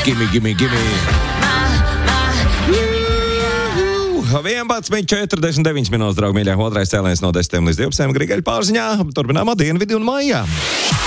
Gimme. 11:49 minūtes, draugi mīļā, otrais cēliens no 10 līdz 12 Grigaļa pārziņā. Turpinām Dienvidu un Maijā.